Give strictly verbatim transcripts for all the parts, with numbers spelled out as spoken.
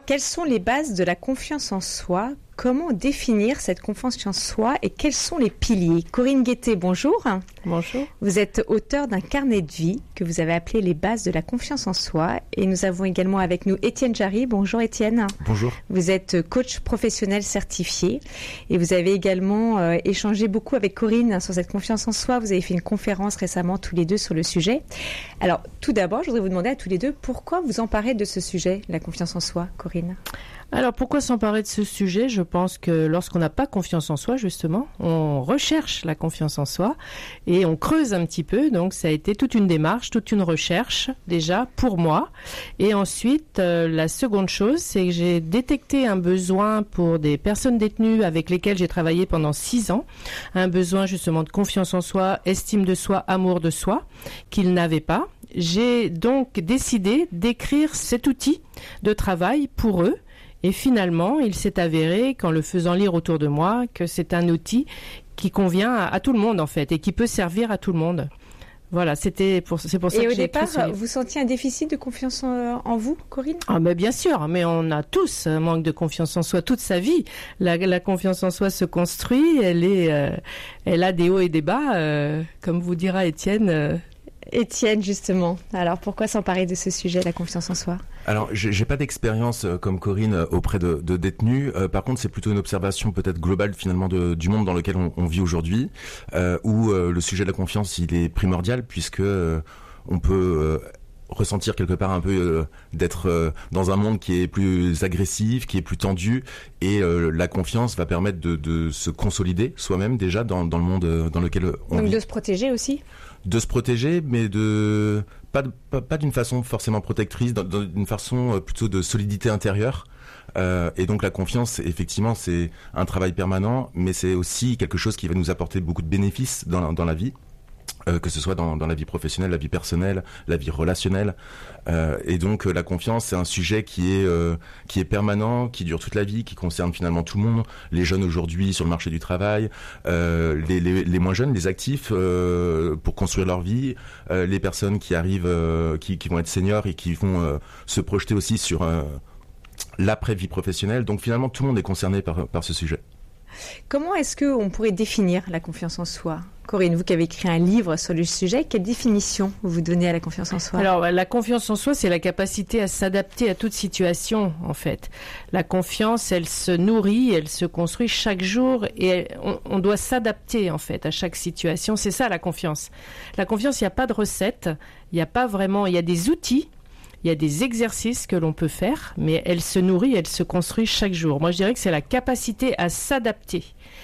Quelles sont les bases de la confiance en soi ? Comment définir cette confiance en soi et quels sont les piliers ? Corinne Guettet, bonjour. Bonjour. Vous êtes auteure d'un carnet de vie que vous avez appelé les bases de la confiance en soi. Et nous avons également avec nous Étienne Jarry. Bonjour Étienne. Bonjour. Vous êtes coach professionnel certifié et vous avez également euh, échangé beaucoup avec Corinne sur cette confiance en soi. Vous avez fait une conférence récemment tous les deux sur le sujet. Alors tout d'abord, je voudrais vous demander à tous les deux pourquoi vous emparez de ce sujet, la confiance en soi, Corinne ? Alors pourquoi s'emparer de ce sujet ? Je pense que lorsqu'on n'a pas confiance en soi, justement, on recherche la confiance en soi et on creuse un petit peu. Donc ça a été toute une démarche, toute une recherche déjà pour moi. Et ensuite, euh, la seconde chose, c'est que j'ai détecté un besoin pour des personnes détenues avec lesquelles j'ai travaillé pendant six ans. Un besoin justement de confiance en soi, estime de soi, amour de soi, qu'ils n'avaient pas. J'ai donc décidé d'écrire cet outil de travail pour eux. Et finalement, il s'est avéré, qu'en le faisant lire autour de moi, que c'est un outil qui convient à, à tout le monde, en fait, et qui peut servir à tout le monde. Voilà, c'était pour, c'est pour ça et que j'ai écrit ce livre. Et au départ, vous sentiez un déficit de confiance en, en vous, Corinne ? Ah, mais bien sûr, mais on a tous un manque de confiance en soi toute sa vie. La, la confiance en soi se construit, elle, est, euh, elle a des hauts et des bas, euh, comme vous dira Étienne. Euh, Étienne, justement. Alors, pourquoi s'emparer de ce sujet, la confiance en soi ? Alors, j'ai, j'ai pas d'expérience euh, comme Corinne euh, auprès de, de détenus. Euh, par contre, c'est plutôt une observation peut-être globale finalement de, du monde dans lequel on, on vit aujourd'hui, euh, où euh, le sujet de la confiance il est primordial puisque euh, on peut euh, ressentir quelque part un peu euh, d'être euh, dans un monde qui est plus agressif, qui est plus tendu, et euh, la confiance va permettre de, de se consolider soi-même déjà dans, dans le monde euh, dans lequel on Donc vit. De se protéger aussi ? De se protéger, mais de pas, de, pas, pas d'une façon forcément protectrice, d'une façon plutôt de solidité intérieure. Euh, et donc la confiance, effectivement, c'est un travail permanent, mais c'est aussi quelque chose qui va nous apporter beaucoup de bénéfices dans, dans la vie. Euh, que ce soit dans, dans la vie professionnelle, la vie personnelle, la vie relationnelle. Euh, et donc, euh, la confiance, c'est un sujet qui est, euh, qui est permanent, qui dure toute la vie, qui concerne finalement tout le monde. Les jeunes aujourd'hui sur le marché du travail, euh, les, les, les moins jeunes, les actifs euh, pour construire leur vie, euh, les personnes qui arrivent, euh, qui, qui vont être seniors et qui vont euh, se projeter aussi sur euh, l'après-vie professionnelle. Donc, finalement, tout le monde est concerné par, par ce sujet. Comment est-ce qu'on pourrait définir la confiance en soi ? Corinne, vous qui avez écrit un livre sur le sujet, quelle définition vous donnez à la confiance en soi ? Alors, la confiance en soi, c'est la capacité à s'adapter à toute situation, en fait. La confiance, elle se nourrit, elle se construit chaque jour et elle, on, on doit s'adapter, en fait, à chaque situation. C'est ça, la confiance. La confiance, il n'y a pas de recette, il n'y a pas vraiment... Il y a des outils, il y a des exercices que l'on peut faire, mais elle se nourrit, elle se construit chaque jour. Moi, je dirais que c'est la capacité à s'adapter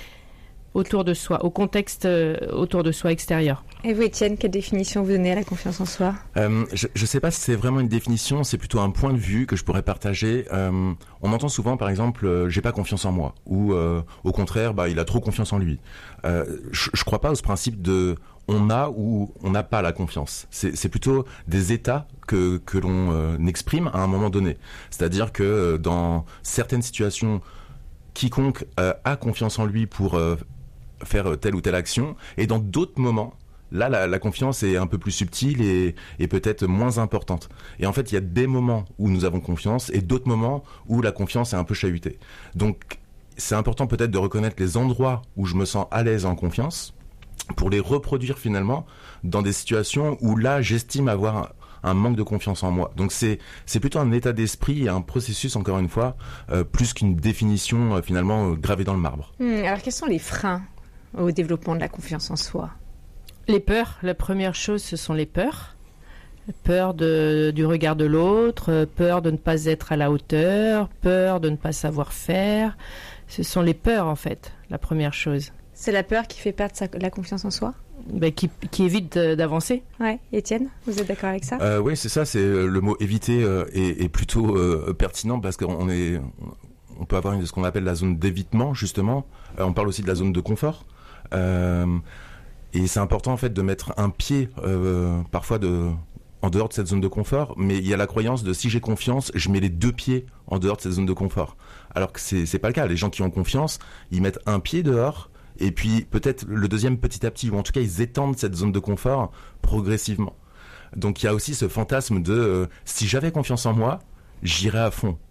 autour de soi, au contexte euh, autour de soi extérieur. Et vous, Étienne, quelle définition vous donnez à la confiance en soi ? euh, Je ne sais pas si c'est vraiment une définition, c'est plutôt un point de vue que je pourrais partager. Euh, on entend souvent, par exemple, euh, « j'ai pas confiance en moi » ou euh, au contraire, bah, « il a trop confiance en lui ». Euh, je ne crois pas au principe de « on a » ou « on n'a pas la confiance ». C'est, c'est plutôt des états que, que l'on euh, exprime à un moment donné. C'est-à-dire que euh, dans certaines situations, quiconque euh, a confiance en lui pour... Euh, faire telle ou telle action, et dans d'autres moments, là, la, la confiance est un peu plus subtile et, et peut-être moins importante. Et en fait, il y a des moments où nous avons confiance et d'autres moments où la confiance est un peu chahutée. Donc, c'est important peut-être de reconnaître les endroits où je me sens à l'aise en confiance pour les reproduire finalement dans des situations où là, j'estime avoir un, un manque de confiance en moi. Donc, c'est, c'est plutôt un état d'esprit et un processus, encore une fois, euh, plus qu'une définition euh, finalement euh, gravée dans le marbre. Hum, alors, quels sont les freins au développement de la confiance en soi ? Les peurs, la première chose, ce sont les peurs. Peur de, du regard de l'autre, peur de ne pas être à la hauteur, peur de ne pas savoir faire. Ce sont les peurs, en fait, la première chose. C'est la peur qui fait perdre sa, la confiance en soi ? Ben, qui, qui évite d'avancer. Ouais, Étienne, vous êtes d'accord avec ça ? euh, Oui, c'est ça, c'est le mot éviter euh, est, est plutôt euh, pertinent parce qu'on est, on peut avoir une, ce qu'on appelle la zone d'évitement, justement. Euh, on parle aussi de la zone de confort. Euh, et c'est important en fait de mettre un pied euh, parfois de, en dehors de cette zone de confort, mais il y a la croyance de si j'ai confiance, je mets les deux pieds en dehors de cette zone de confort. Alors que c'est, c'est pas le cas. Les gens qui ont confiance, ils mettent un pied dehors et puis peut-être le deuxième petit à petit, ou en tout cas ils étendent cette zone de confort progressivement. Donc il y a aussi ce fantasme de euh, si j'avais confiance en moi, j'irais à fond.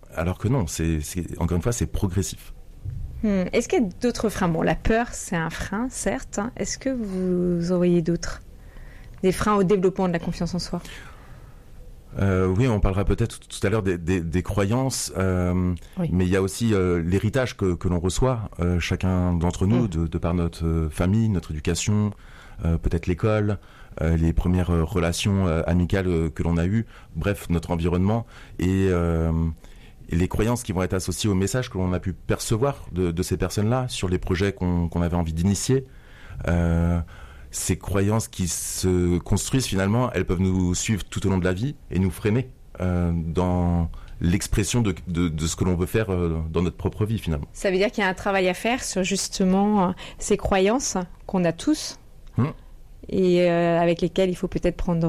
alors que non, c'est, c'est, encore une fois, c'est progressif. Hmm. Est-ce qu'il y a d'autres freins? Bon, la peur, c'est un frein, certes. Hein. Est-ce que vous en voyez d'autres? Des freins au développement de la confiance en soi? Euh, oui, on parlera peut-être tout à l'heure des, des, des croyances, euh, oui. mais il y a aussi euh, l'héritage que, que l'on reçoit, euh, chacun d'entre nous, mmh. de, de par notre euh, famille, notre éducation, euh, peut-être l'école, euh, les premières euh, relations euh, amicales euh, que l'on a eues, bref, notre environnement, et, euh, et les croyances qui vont être associées aux messages que l'on a pu percevoir de, de ces personnes-là, sur les projets qu'on, qu'on avait envie d'initier. Euh, Ces croyances qui se construisent finalement, elles peuvent nous suivre tout au long de la vie et nous freiner euh, dans l'expression de, de, de ce que l'on veut faire euh, dans notre propre vie finalement. Ça veut dire qu'il y a un travail à faire sur justement euh, ces croyances qu'on a tous mmh. et euh, avec lesquelles il faut peut-être prendre